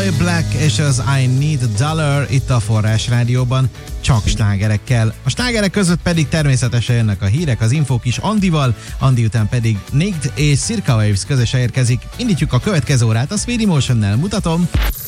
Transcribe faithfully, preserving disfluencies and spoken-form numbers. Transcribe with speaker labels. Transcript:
Speaker 1: Joy Black és az I Need a Dollar itt a Forrás Rádióban, csak slágerekkel. A slágerek között pedig természetesen jönnek a hírek, az infók is Andival, Andi után pedig Nicked és Circa Waves közösen érkezik. Indítjuk a következő órát a Speedy Motionnel, mutatom!